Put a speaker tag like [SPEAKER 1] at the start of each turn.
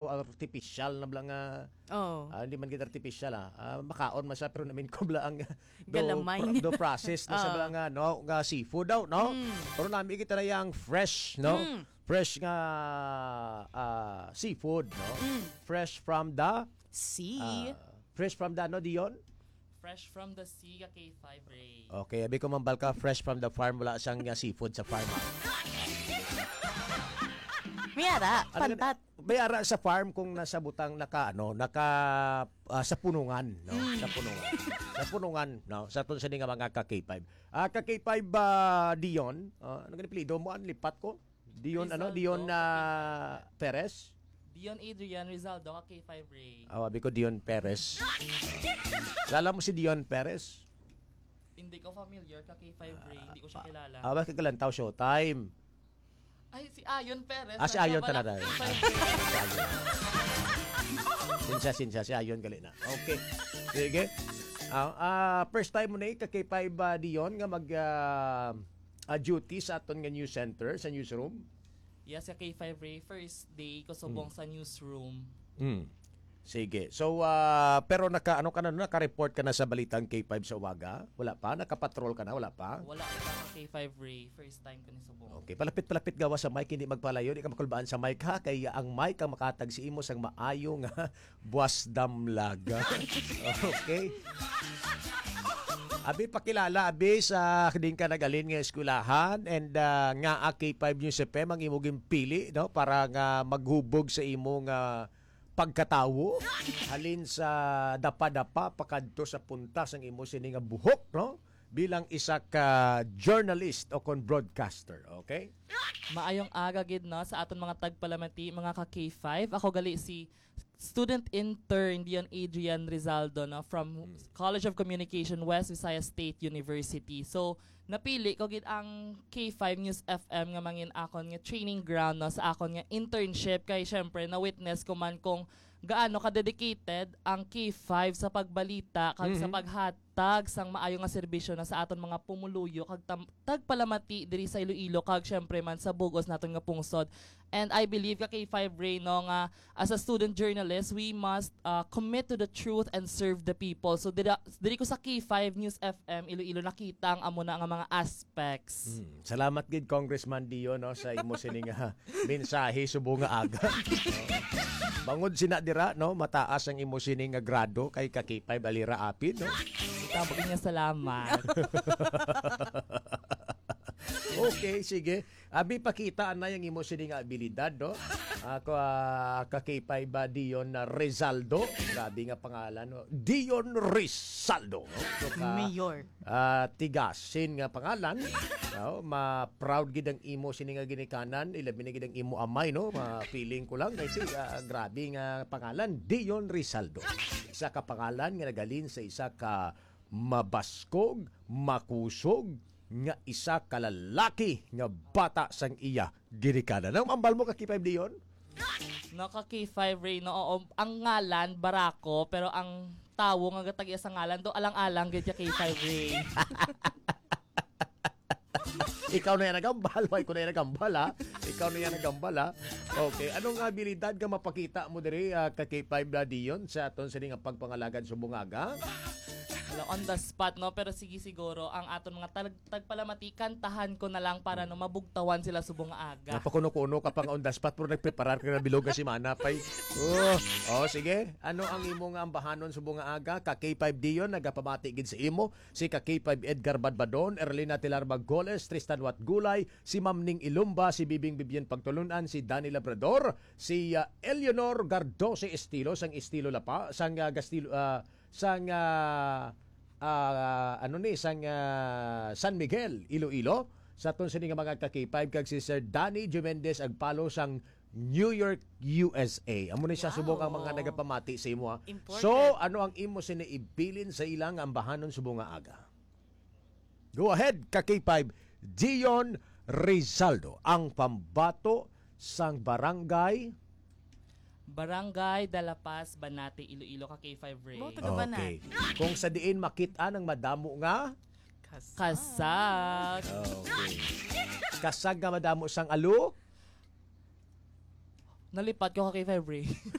[SPEAKER 1] artificial na blang
[SPEAKER 2] Oh.
[SPEAKER 1] hindi man gid artificial makaon man siya pero namin ko blang
[SPEAKER 2] Galamay.
[SPEAKER 1] do process na sa blang no nga seafood daw no. Pero namin kita na yang fresh no. Fresh nga seafood no. Fresh from the
[SPEAKER 2] See?
[SPEAKER 1] fresh from the no Dion.
[SPEAKER 3] Fresh from the sea, K5 Ray.
[SPEAKER 1] Okay, abi ko mambal ka fresh from the farm wala siyang seafood sa farm.
[SPEAKER 2] Mayara, pantat.
[SPEAKER 1] Bayara sa farm kung nasa butang naka sa punungan no sa punungan. Sa punungan no sa tun sa nga mga ka-K5. Ka-K5 Dion, ano gani pilido mo an lipat ko? Dion
[SPEAKER 3] Rizaldo,
[SPEAKER 1] Dion Perez.
[SPEAKER 3] Dion Adrian Rizaldo, K5 Ray.
[SPEAKER 1] Abi ko Dion Perez. Lala mo si Dion Perez?
[SPEAKER 3] Hindi ko familiar, K5 Ray. Hindi ko siya kilala.
[SPEAKER 1] Bakit kalantaw Showtime?
[SPEAKER 3] Ay, si Ayon Perez.
[SPEAKER 1] Si Ayon
[SPEAKER 3] Nagkabala
[SPEAKER 1] talaga.
[SPEAKER 3] K5 Ray.
[SPEAKER 1] Sinsya, si Ayon gali na. Okay. Sige. First time mo na ka-K5 Dion nga mag duty sa aton nga news center, sa newsroom.
[SPEAKER 3] Yes, K5 Ray. First day ko subong sa newsroom.
[SPEAKER 1] Sige. So, pero naka-report ka na sa balitang K5 sa umaga? Wala pa? Nakapatrol ka na? Wala pa?
[SPEAKER 3] Wala pa K5 Ray. First time ko ni subong.
[SPEAKER 1] Okay. Palapit gawa sa mic, hindi magpalayo. Hindi ka makulbaan sa mic ha. Kaya ang mic ang makatag si imo sang maayo nga buwas damlaga. Okay? Abi pakilala abi sa din ka nagalin nga eskwelahan and nga K5 News FM ang imong pili no para nga maghubog sa imo nga pagkatawo halin sa dapa-dapa pakadto sa puntas ang imo sini nga buhok no bilang isa ka journalist o kon broadcaster, okay?
[SPEAKER 3] Maayong aga gid no sa aton mga tagpalamati mga ka K5. Ako gali si student intern Dion Adrian Rizaldo no from College of Communication West Visayas State University. So napili ko gid ang K5 News FM nga mangin akon nga training ground no sa akon nga internship kay syempre na witness ko man kung gaano ka dedicated ang K5 sa pagbalita kag sa paghatag sang maayo nga serbisyo na sa aton mga pumuluyo kag tagpalamati diri sa Iloilo kag syempre man sa bugos naton nga pungsod. And I believe ka K5 Ray no nga as a student journalist we must commit to the truth and serve the people. So diri ko sa K5 News FM Iloilo nakita ang amo na nga mga aspects.
[SPEAKER 1] Salamat gid Congressman Dion no sa imo sining mensahe subong nga aga. Bangod sina dira no mataas ang imo sining nga grado kay ka K5 Alira Apid no.
[SPEAKER 3] Tapos niya salamat.
[SPEAKER 1] Okay, sige. Abi pakita na yung imo sining nga abilidad no. Ako ka K5 Dion Rizaldo. Grabe nga pangalan no. Dion Rizaldo. No? So,
[SPEAKER 2] Mayor.
[SPEAKER 1] Tigasin nga pangalan. No? Ma-proud gid ang imo sining nga ginikanan, ilabi na gid ang imo amay no. Ma-feeling ko lang kasi grabe nga pangalan Dion Rizaldo. Isa ka pangalan nga nagalin sa isa ka mabaskog, makusog nga isa ka lalaki nga bata sang iya ginikanan. Ang ambal mo ka K5 Dion?
[SPEAKER 3] Naka K5 Ray no ang ngalan Barako pero ang tawo nga gatag sa ngalan do alang-alang gid K5 Ray.
[SPEAKER 1] Ikaw na yan nagambal. Why ko na yan nagambal, ha? Ikaw na yan nagambal, ha? Okay. Anong abilidad ka mapakita mo diri ka K5 Dion sa aton sa nga pagpangalagan sa bungaga?
[SPEAKER 3] On the spot no pero sige siguro ang aton mga tagpalamati kantahan ko na lang para no mabugtawan sila subong aga.
[SPEAKER 1] Napakuno-kuno ka pang on the spot pero nagpreparar ka na bilog si Mana pay. Sige. Ano ang imo nga ambahanon subong aga ka K5 Dion nagapamati gid sa imo si ka K5 Edgar Badbadon, Erlina Tilar Maggoles, Tristan Wat Gulay, si Ma'am Ning Ilumba, si Bibing Bibien Pagtulunan, si Danny Labrador, si Eleanor Gardose Estilo sang Estilo Lapa, sang Gastilo sang San Miguel, Iloilo. Sa aton sini nga mga ka-K5 kag si Sir Danny Jumendez Agpalo sang New York, USA. Amo ni siya subong ang mga nagapamati sa imo. So, ano ang imo sini ibilin sa ilang ambahanon subong nga aga? Go ahead, ka-K5 Dion Rizaldo, ang pambato sang barangay
[SPEAKER 3] De La Paz, Banate, Iloilo, ka K5 Ray.
[SPEAKER 2] Boto ka ba na?
[SPEAKER 1] Okay. Kung sa diin makita ng madamo nga
[SPEAKER 3] Kasag.
[SPEAKER 1] okay. Kasag nga madamo sang alo.
[SPEAKER 3] Nalipat ko ka K5 Ray.